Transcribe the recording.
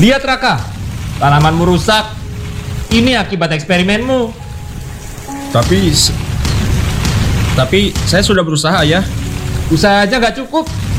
Lihat Raka, tanamanmu rusak. Ini akibat eksperimenmu. Tapi saya sudah berusaha, Ayah. Usaha aja nggak cukup.